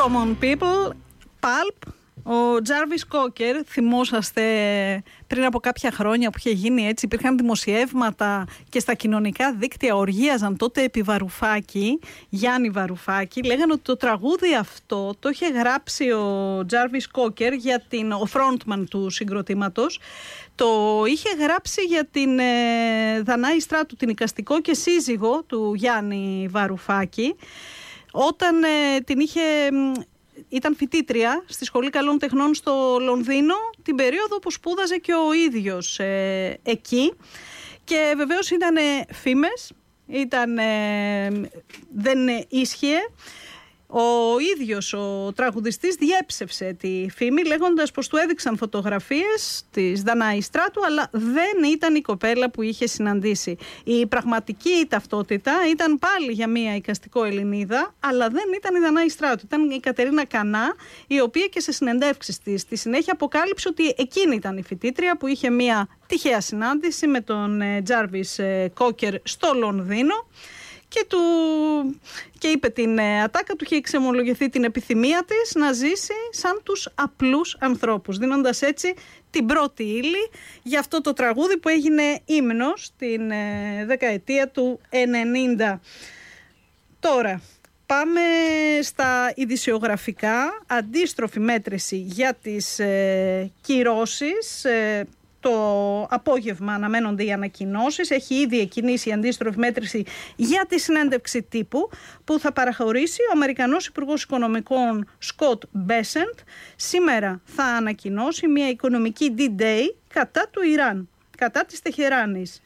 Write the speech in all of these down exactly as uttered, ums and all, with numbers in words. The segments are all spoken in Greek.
Common People, Pulp. Ο Τζάρβις Κόκερ, θυμόσαστε πριν από κάποια χρόνια που είχε γίνει έτσι, υπήρχαν δημοσιεύματα και στα κοινωνικά δίκτυα οργίαζαν τότε επί Βαρουφάκη, Γιάννη Βαρουφάκη. Λέγανε ότι το τραγούδι αυτό το είχε γράψει ο Τζάρβις Κόκερ, για την, ο frontman του συγκροτήματος. Το είχε γράψει για την ε, Δανάη Στράτου, την εικαστικό και σύζυγο του Γιάννη Βαρουφάκη, όταν ε, την είχε... Ήταν φοιτήτρια στη Σχολή Καλών Τεχνών στο Λονδίνο την περίοδο που σπούδαζε και ο ίδιος ε, εκεί, και βεβαίως ήταν φήμες, ήταν, ε, δεν ίσχυε. Ο ίδιος ο τραγουδιστής διέψευσε τη φήμη λέγοντας πως του έδειξαν φωτογραφίες της Δανάη Στράτου, αλλά δεν ήταν η κοπέλα που είχε συναντήσει. Η πραγματική ταυτότητα ήταν πάλι για μία εικαστικό Ελληνίδα, αλλά δεν ήταν η Δανάη Στράτου. Ήταν η Κατερίνα Κανά, η οποία και σε συνεντεύξεις της στη συνέχεια αποκάλυψε ότι εκείνη ήταν η φοιτήτρια που είχε μία τυχαία συνάντηση με τον Τζάρβις Κόκερ στο Λονδίνο. Και, του, και είπε την ατάκα του, είχε εξομολογηθεί την επιθυμία της να ζήσει σαν τους απλούς ανθρώπους, δίνοντας έτσι την πρώτη ύλη για αυτό το τραγούδι που έγινε ύμνος την ε, δεκαετία του ενενήντα. Τώρα πάμε στα ειδησιογραφικά. Αντίστροφη μέτρηση για τις ε, κυρώσεις. Ε, Το απόγευμα αναμένονται οι ανακοινώσεις. Έχει ήδη εκκινήσει η αντίστροφη μέτρηση για τη συνέντευξη τύπου που θα παραχωρήσει ο Αμερικανός Υπουργός Οικονομικών Σκοτ Μπέσεντ. Σήμερα θα ανακοινώσει μια οικονομική ντι-Day κατά του Ιράν, κατά της Τεχεράνης.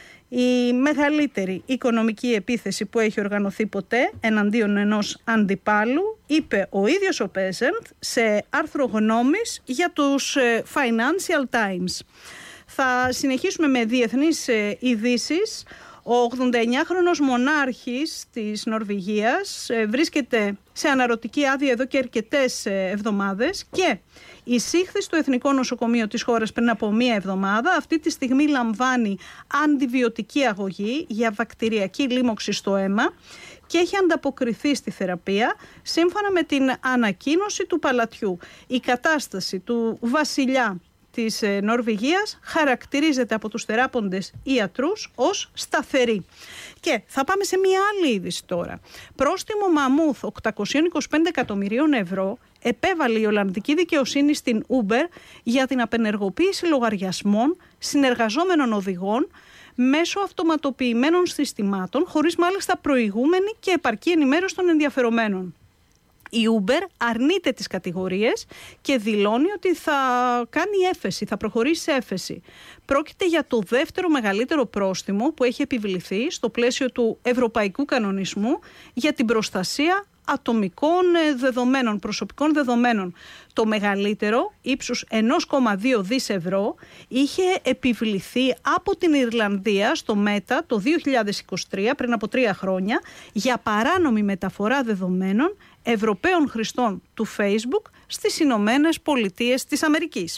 Η μεγαλύτερη οικονομική επίθεση που έχει οργανωθεί ποτέ εναντίον ενός αντιπάλου, είπε ο ίδιος ο Πέσεντ σε άρθρο γνώμης για τους Financial Times. Θα συνεχίσουμε με διεθνείς ειδήσεις. Ο ογδονταεννιάχρονος μονάρχης της Νορβηγίας βρίσκεται σε αναρωτική άδεια εδώ και αρκετές εβδομάδες και εισήχθη στο Εθνικό Νοσοκομείο της χώρας πριν από μία εβδομάδα. Αυτή τη στιγμή λαμβάνει αντιβιωτική αγωγή για βακτηριακή λίμωξη στο αίμα και έχει ανταποκριθεί στη θεραπεία σύμφωνα με την ανακοίνωση του παλατιού. Η κατάσταση του βασιλιά της Νορβηγίας χαρακτηρίζεται από τους θεράποντες ιατρούς ως σταθερή. Και θα πάμε σε μια άλλη είδηση τώρα. Πρόστιμο μαμούθ οκτακόσια είκοσι πέντε εκατομμυρίων ευρώ επέβαλε η Ολλανδική δικαιοσύνη στην Uber για την απενεργοποίηση λογαριασμών συνεργαζόμενων οδηγών μέσω αυτοματοποιημένων συστημάτων, χωρίς μάλιστα προηγούμενη και επαρκή ενημέρωση των ενδιαφερομένων. Η Uber αρνείται τις κατηγορίες και δηλώνει ότι θα κάνει έφεση, θα προχωρήσει σε έφεση. Πρόκειται για το δεύτερο μεγαλύτερο πρόστιμο που έχει επιβληθεί στο πλαίσιο του Ευρωπαϊκού Κανονισμού για την προστασία ατομικών δεδομένων, προσωπικών δεδομένων. Το μεγαλύτερο, ύψους ένα κόμμα δύο δισεκατομμύρια ευρώ, είχε επιβληθεί από την Ιρλανδία στο Μέτα το δύο χιλιάδες είκοσι τρία, πριν από τρία χρόνια, για παράνομη μεταφορά δεδομένων Ευρωπαίων χρηστών του Facebook στις Ηνωμένες Πολιτείες της Αμερικής.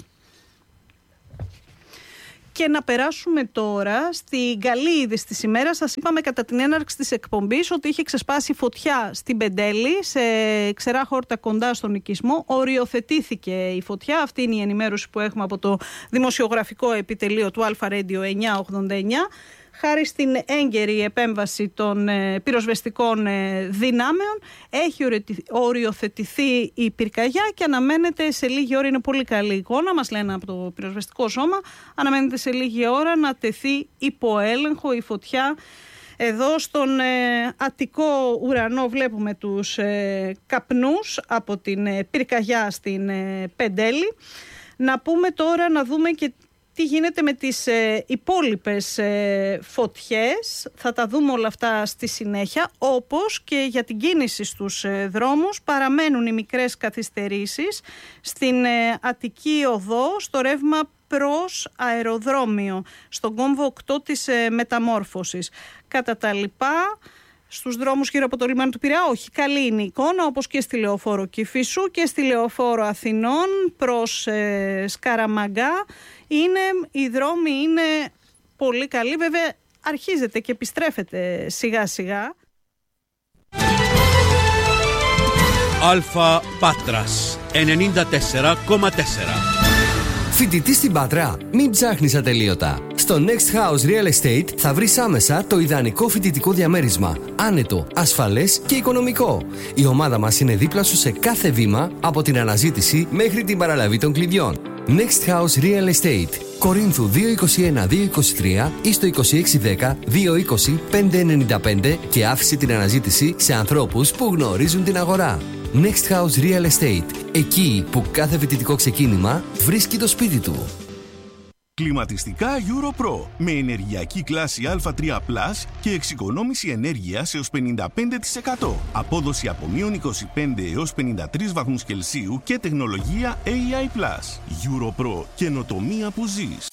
Και να περάσουμε τώρα στην καλή είδηση της ημέρας. Σας είπαμε κατά την έναρξη της εκπομπής ότι είχε ξεσπάσει φωτιά στην Πεντέλη, σε ξερά χόρτα κοντά στον οικισμό. Οριοθετήθηκε η φωτιά. Αυτή είναι η ενημέρωση που έχουμε από το δημοσιογραφικό επιτελείο του Αλφα Radio εννιακόσια ογδόντα εννιά. Χάρη στην έγκαιρη επέμβαση των ε, πυροσβεστικών ε, δυνάμεων, έχει οριοθετηθεί η πυρκαγιά και αναμένεται σε λίγη ώρα, είναι πολύ καλή εικόνα, μας λένε από το πυροσβεστικό σώμα, αναμένεται σε λίγη ώρα να τεθεί υπό έλεγχο η φωτιά. Εδώ στον ε, Αττικό ουρανό βλέπουμε τους ε, καπνούς από την ε, πυρκαγιά στην ε, Πεντέλη. Να πούμε τώρα, να δούμε και τι γίνεται με τις ε, υπόλοιπες ε, φωτιές. Θα τα δούμε όλα αυτά στη συνέχεια. Όπως και για την κίνηση στους ε, δρόμους παραμένουν οι μικρές καθυστερήσεις στην ε, Αττική Οδό, στο ρεύμα προς αεροδρόμιο, στον κόμβο οκτώ της ε, Μεταμόρφωσης. Κατά τα λοιπά, στους δρόμους γύρω από το λιμάνι του Πειραιά, όχι, καλή είναι η εικόνα, όπως και στη Λεωφόρο Κηφισού και στη Λεωφόρο Αθηνών προς ε, Σκαραμαγκά. Είναι, οι δρόμοι είναι πολύ καλοί, βέβαια αρχίζεται και επιστρέφεται σιγά σιγά. Αλφα Πάτρας ενενήντα τέσσερα κόμμα τέσσερα. Φοιτητή στην Πάτρα, μην ψάχνεις ατελείωτα. Στο Next House Real Estate θα βρεις άμεσα το ιδανικό φοιτητικό διαμέρισμα. Άνετο, ασφαλές και οικονομικό. Η ομάδα μας είναι δίπλα σου σε κάθε βήμα, από την αναζήτηση μέχρι την παραλαβή των κλειδιών. Next House Real Estate. Κορίνθου δύο είκοσι ένα δύο είκοσι τρία ή στο είκοσι έξι δέκα δύο είκοσι πέντε ενενήντα πέντε και άφησε την αναζήτηση σε ανθρώπους που γνωρίζουν την αγορά. Next House Real Estate. Εκεί που κάθε φοιτητικό ξεκίνημα βρίσκει το σπίτι του. Κλιματιστικά EuroPro με ενεργειακή κλάση Α τρία πλας και εξοικονόμηση ενέργειας έως πενήντα πέντε τοις εκατό. Απόδοση από μείον είκοσι πέντε έως πενήντα τρεις βαθμούς Κελσίου και τεχνολογία έι άι πλας. EuroPro. Καινοτομία που ζεις.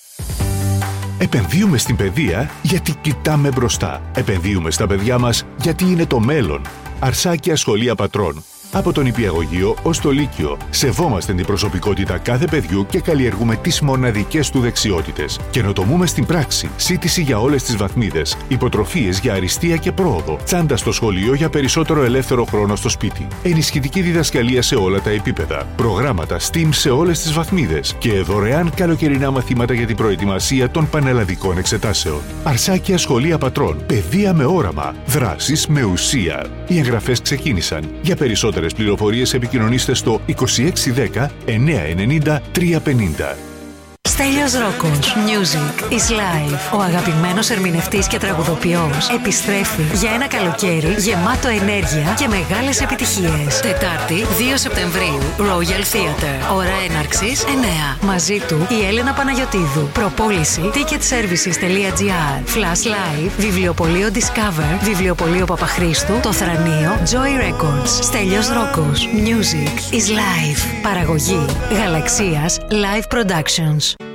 Επενδύουμε στην παιδεία γιατί κοιτάμε μπροστά. Επενδύουμε στα παιδιά μας γιατί είναι το μέλλον. Αρσάκια Σχολεία Πατρών. Από τον Νηπιαγωγείο ως το Λύκειο, σεβόμαστε την προσωπικότητα κάθε παιδιού και καλλιεργούμε τις μοναδικές του δεξιότητες. Καινοτομούμε στην πράξη, σύντηση για όλες τις βαθμίδες, υποτροφίες για αριστεία και πρόοδο, τσάντα στο σχολείο για περισσότερο ελεύθερο χρόνο στο σπίτι, ενισχυτική διδασκαλία σε όλα τα επίπεδα, προγράμματα STEAM σε όλες τις βαθμίδες και δωρεάν καλοκαιρινά μαθήματα για την προετοιμασία των πανελλαδικών εξετάσεων. Αρσάκια Σχολεία Πατρών, παιδεία με όραμα, δράσεις με ουσία. Οι εγγραφές ξεκίνησαν. Για περισσότερες πληροφορίες επικοινωνήστε στο είκοσι έξι δέκα εννιακόσια ενενήντα τριακόσια πενήντα. Στέλιος Ρόκος. Music is life. Ο αγαπημένος ερμηνευτής και τραγουδοποιός επιστρέφει για ένα καλοκαίρι γεμάτο ενέργεια και μεγάλες επιτυχίες. Τετάρτη, δύο Σεπτεμβρίου, Royal Theatre. Ώρα έναρξης εννιά. Μαζί του η Έλενα Παναγιωτίδου. Προπόληση ticketservices τελεία gr. Flash Live, Βιβλιοπωλείο Discover, Βιβλιοπωλείο Παπαχρήστου, Το Θρανείο, Joy Records. Στέλιος Ρόκος. Music is life. Παραγωγή Γαλαξίας Live Productions.